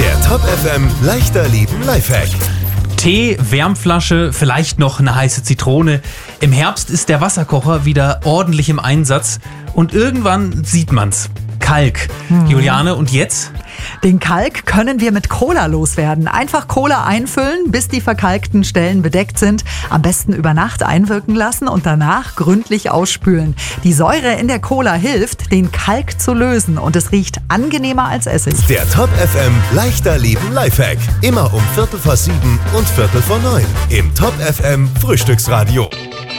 Der Top FM leichter Leben Lifehack. Tee, Wärmflasche, vielleicht noch eine heiße Zitrone. Im Herbst ist der Wasserkocher wieder ordentlich im Einsatz und irgendwann sieht man's. Kalk. Juliane, und jetzt? Den Kalk können wir mit Cola loswerden. Einfach Cola einfüllen, bis die verkalkten Stellen bedeckt sind. Am besten über Nacht einwirken lassen und danach gründlich ausspülen. Die Säure in der Cola hilft, den Kalk zu lösen und es riecht angenehmer als Essig. Der Top FM leichter Leben Lifehack. Immer um 7:15 und 8:45 im Top FM Frühstücksradio.